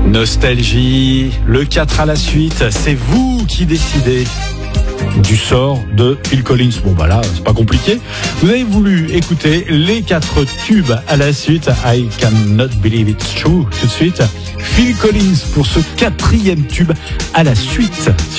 Nostalgie, le 4 à la suite, c'est vous qui décidez du sort de Phil Collins. Bon bah là, c'est pas compliqué. Vous avez voulu écouter les 4 tubes à la suite. I Cannot Believe It's True. Tout de suite, Phil Collins pour ce 4e tube à la suite.